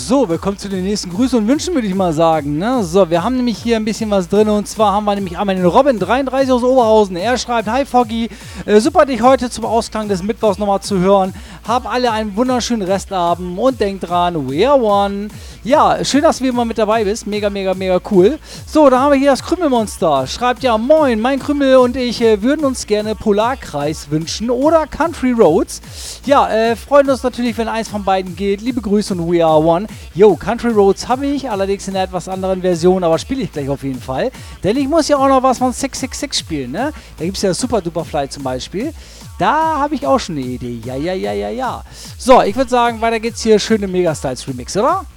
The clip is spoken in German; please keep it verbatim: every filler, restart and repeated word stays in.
So, wir kommen zu den nächsten Grüßen und Wünschen, würde ich mal sagen. Ne? So, wir haben nämlich hier ein bisschen was drin und zwar haben wir nämlich einmal den Robin dreiunddreißig aus Oberhausen. Er schreibt: Hi Foggy, äh, super dich heute zum Ausklang des Mittwochs nochmal zu hören. Hab alle einen wunderschönen Restabend und denkt dran, we are one. Ja, schön, dass du immer mit dabei bist. Mega, mega, mega cool. So, da haben wir hier das Krümelmonster. Schreibt ja: Moin, mein Krümel und ich äh, würden uns gerne Polarkreis wünschen oder Country Roads. Ja, äh, freuen uns natürlich, wenn eins von beiden geht. Liebe Grüße und we are one. Yo, Country Roads habe ich, allerdings in einer etwas anderen Version, aber spiele ich gleich auf jeden Fall. Denn ich muss ja auch noch was von sechs sechs sechs spielen, ne? Da gibt es ja Super Duper Fly zum Beispiel. Da habe ich auch schon eine Idee. Ja, ja, ja, ja, ja. So, ich würde sagen, weiter geht's hier. Schöne Megastyles Remix, oder?